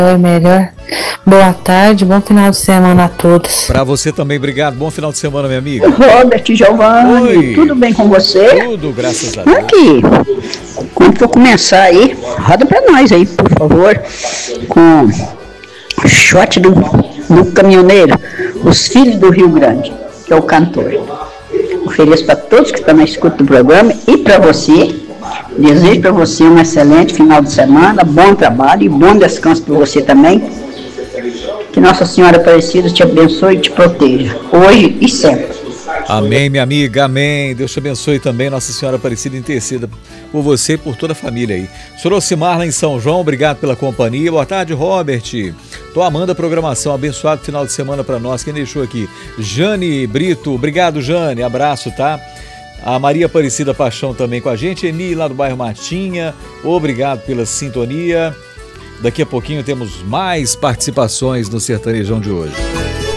melhor. Boa tarde, bom final de semana a todos. Para você também, obrigado. Bom final de semana, minha amiga. Robert, Giovanni, Oi. Tudo bem com você? Tudo, graças a Deus. Aqui, quando for começar aí, roda pra nós aí, por favor, com o shot do caminhoneiro, Os Filhos do Rio Grande, que é o cantor. Ofereço para todos que estão na escuta do programa e para você. Desejo para você um excelente final de semana, bom trabalho e bom descanso para você também. Que Nossa Senhora Aparecida te abençoe e te proteja, hoje e sempre. Amém, minha amiga, amém. Deus te abençoe também, Nossa Senhora Aparecida, interceda por você e por toda a família aí. Sorocimar lá em São João, obrigado pela companhia. Boa tarde, Robert. Tô amando a programação, abençoado final de semana para nós. Quem deixou aqui? Jane Brito, obrigado, Jane, abraço, tá? A Maria Aparecida Paixão também com a gente. Eni, lá do bairro Matinha, obrigado pela sintonia. Daqui a pouquinho temos mais participações no Sertanejão de hoje.